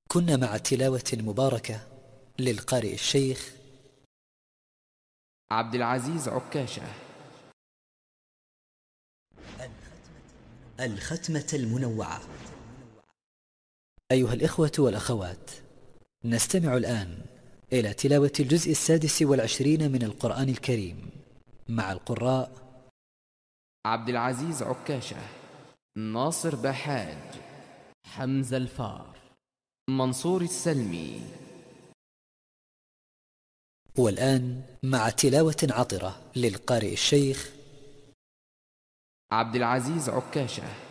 كنا مع تلاوة مباركة للقارئ الشيخ عبد العزيز عكاشة. الختمة المنوعة. أيها الإخوة والأخوات، نستمع الآن إلى تلاوة الجزء 26 من القرآن الكريم مع القراء عبد العزيز عكاشة، ناصر بحاج، حمزة الفار، منصور السلمي. والآن مع تلاوة عطرة للقارئ الشيخ عبد العزيز عكاشة.